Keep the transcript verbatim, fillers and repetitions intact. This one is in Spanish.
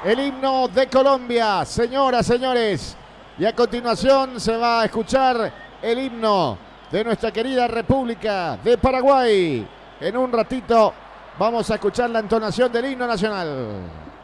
el himno de Colombia, señoras, señores. Y a continuación se va a escuchar el himno de nuestra querida República de Paraguay. En un ratito vamos a escuchar la entonación del himno nacional.